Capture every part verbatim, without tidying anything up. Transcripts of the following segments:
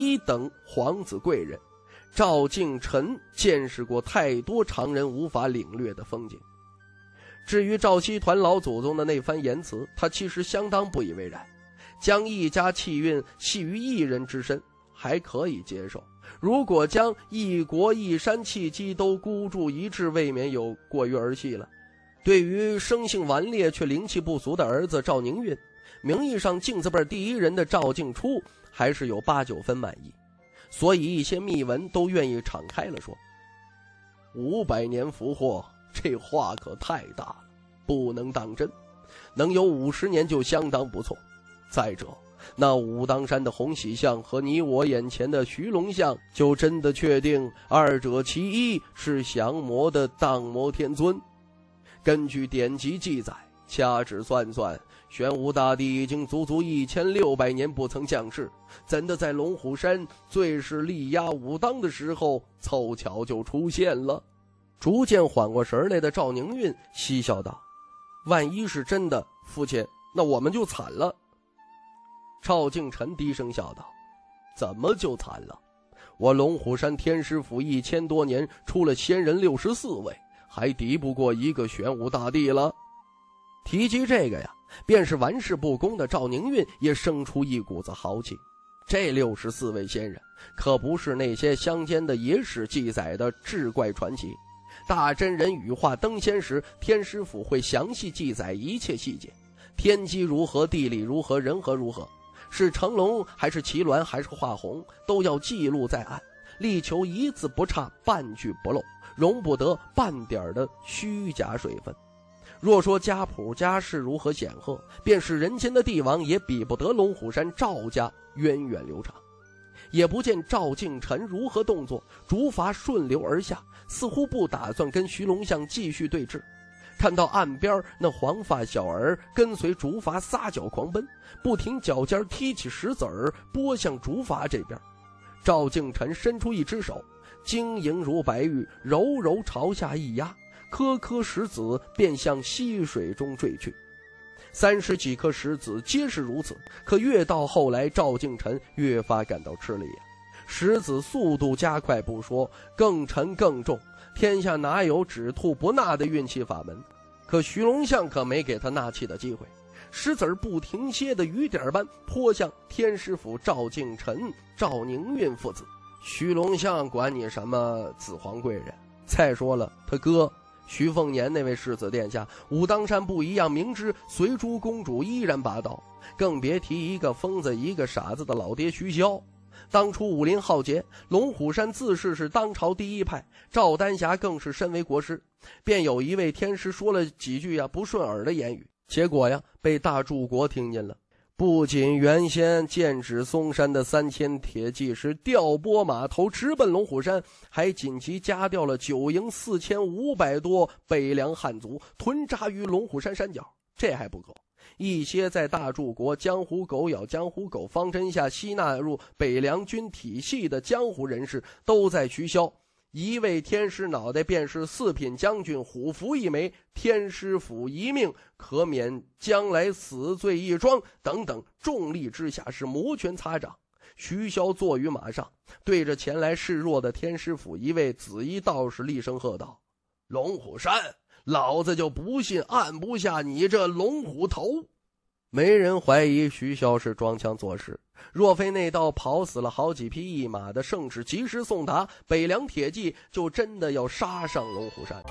一等皇子贵人，赵敬臣见识过太多常人无法领略的风景。至于赵熙团老祖宗的那番言辞，他其实相当不以为然，将一家气运系于一人之身还可以接受，如果将一国一山气机都孤注一掷，未免有过于儿戏了。对于生性顽劣却灵气不俗的儿子赵宁运，名义上镜字辈第一人的赵敬初还是有八九分满意，所以一些秘闻都愿意敞开了说。五百年福祸，这话可太大了，不能当真，能有五十年就相当不错。再者，那武当山的红喜像和你我眼前的徐龙像，就真的确定二者其一是降魔的荡魔天尊。根据典籍记载，掐指算算，玄武大帝已经足足一千六百年不曾降世，怎的在龙虎山最是力压武当的时候，凑巧就出现了？逐渐缓过神来的赵宁运嬉笑道：“万一是真的，父亲，那我们就惨了。”赵敬臣低声笑道：“怎么就惨了？我龙虎山天师府一千多年，出了仙人六十四位，还敌不过一个玄武大帝了。”提及这个呀，便是玩世不恭的赵宁运也生出一股子豪气。这六十四位仙人可不是那些乡间的野史记载的志怪传奇，大真人羽化登仙时，天师府会详细记载一切细节，天机如何，地理如何，人和如何，是成龙还是奇鸾还是华红，都要记录在案，力求一字不差，半句不漏，容不得半点的虚假水分。若说家谱家世如何显赫，便是人间的帝王也比不得龙虎山赵家源远流长。也不见赵敬臣如何动作，竹筏顺流而下，似乎不打算跟徐龙相继续对峙。看到岸边那黄发小儿跟随竹筏撒脚狂奔，不停脚尖踢起石子儿拨向竹筏这边，赵敬臣伸出一只手，晶莹如白玉，柔柔朝下一压，颗颗石子便向溪水中坠去。三十几颗石子皆是如此，可越到后来，赵敬臣越发感到吃力啊！石子速度加快不说，更沉更重，天下哪有只吐不纳的运气法门？可徐龙相可没给他纳气的机会，石子儿不停歇的雨点般泼向天师府赵敬臣、赵宁运父子。徐龙相管你什么子皇贵人？再说了，他哥徐凤年那位世子殿下，武当山不一样，明知随珠公主依然拔刀，更别提一个疯子一个傻子的老爹徐骁。当初武林浩劫，龙虎山自视是当朝第一派，赵丹霞更是身为国师，便有一位天师说了几句呀不顺耳的言语，结果呀被大柱国听见了。不仅原先剑指嵩山的三千铁骑是调拨码头直奔龙虎山，还紧急加调了九营四千五百多北凉汉族屯扎于龙虎山山脚。这还不够，一些在大柱国江湖狗咬江湖狗方针下吸纳入北凉军体系的江湖人士，都在徐骁一位天师脑袋便是四品将军虎符一枚，天师府一命可免将来死罪一桩等等，重力之下是摩拳擦掌。徐骁坐于马上，对着前来示弱的天师府一位紫衣道士厉声喝道：“龙虎山，老子就不信按不下你这龙虎头！”没人怀疑徐骁是装腔作势，若非那道跑死了好几匹一马的圣旨及时送达，北凉铁骑就真的要杀上龙虎山。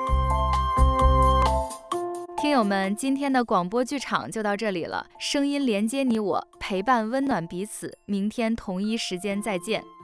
听友们，今天的广播剧场就到这里了，声音连接你我，陪伴温暖彼此，明天同一时间再见。